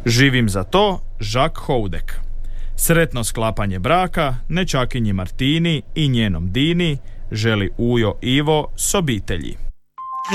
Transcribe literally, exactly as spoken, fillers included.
Živim za to, Jacques Houdek. Sretno sklapanje braka nečakinji Martini i njenom Dini želi Ujo Ivo s obitelji.